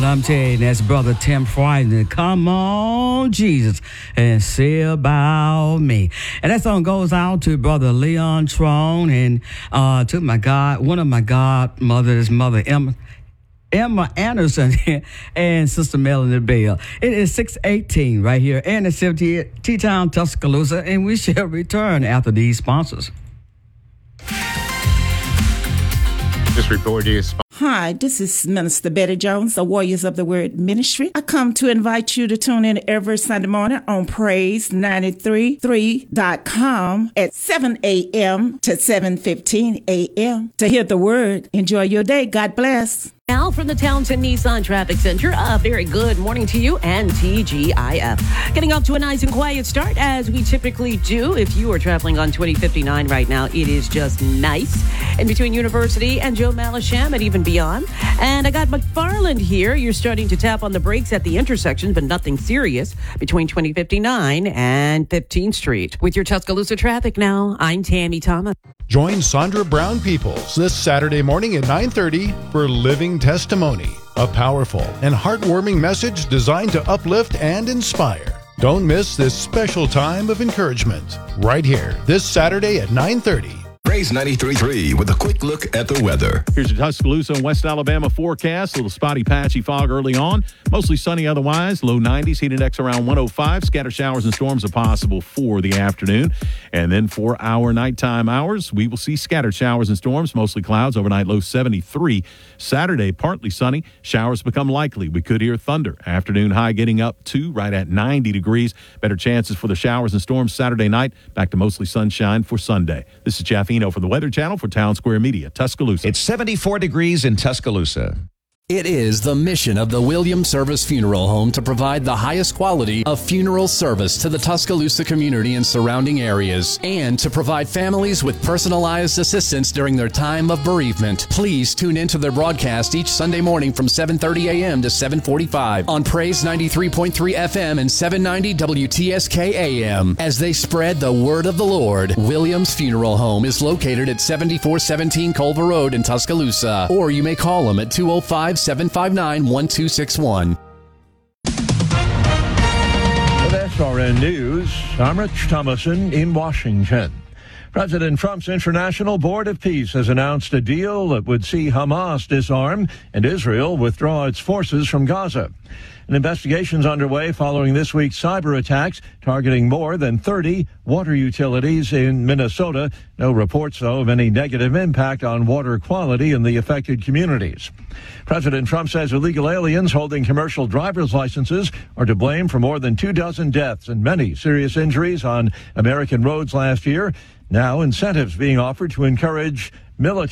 I'm telling you, that's Brother Tim Friday. Come on, Jesus, and say about me. And that song goes out to Brother Leon Trone and to my God, one of my godmothers, Mother Emma Anderson and Sister Melanie Bell. It is 6:18 right here in the city, T-Town, Tuscaloosa, and we shall return after these sponsors. This report is Hi, this is Minister Betty Jones, the Warriors of the Word Ministry. I come to invite you to tune in every Sunday morning on Praise933.com at 7 a.m. to 7:15 a.m. to hear the word. Enjoy your day. God bless. Now from the Townsend Nissan Traffic Center, a very good morning to you and TGIF. Getting off to a nice and quiet start as we typically do. If you are traveling on 2059 right now, it is just nice. In between University and Joe Malisham and even beyond. And I got McFarland here. You're starting to tap on the brakes at the intersection, but nothing serious between 2059 and 15th Street. With your Tuscaloosa traffic now, I'm Tammy Thomas. Join Sandra Brown Peoples this Saturday morning at 9:30 for Living Testimony, a powerful and heartwarming message designed to uplift and inspire. Don't miss this special time of encouragement right here this Saturday at 9:30. Praise 93.3 with a quick look at the weather. Here's your Tuscaloosa and West Alabama forecast. A little spotty, patchy fog early on. Mostly sunny otherwise. Low 90s. Heat index around 105. Scatter showers and storms are possible for the afternoon. And then for our nighttime hours, we will see scattered showers and storms. Mostly clouds. Overnight low 73. Saturday, partly sunny. Showers become likely. We could hear thunder. Afternoon high getting up to right at 90 degrees. Better chances for the showers and storms Saturday night. Back to mostly sunshine for Sunday. This is Jeff Eno for the Weather Channel for Town Square Media, Tuscaloosa. It's 74 degrees in Tuscaloosa. It is the mission of the Williams Service Funeral Home to provide the highest quality of funeral service to the Tuscaloosa community and surrounding areas, and to provide families with personalized assistance during their time of bereavement. Please tune into their broadcast each Sunday morning from 7:30 a.m. to 7:45 on Praise 93.3 FM and 790 WTSK AM as they spread the word of the Lord. Williams Funeral Home is located at 7417 Culver Road in Tuscaloosa, or you may call them at 205-759-1261. With SRN News, I'm Rich Thomason in Washington. President Trump's International Board of Peace has announced a deal that would see Hamas disarm and Israel withdraw its forces from Gaza. An investigation's underway following this week's cyber attacks targeting more than 30 water utilities in Minnesota. No reports, though, of any negative impact on water quality in the affected communities. President Trump says illegal aliens holding commercial driver's licenses are to blame for more than 24 deaths and many serious injuries on American roads last year. Now incentives being offered to encourage military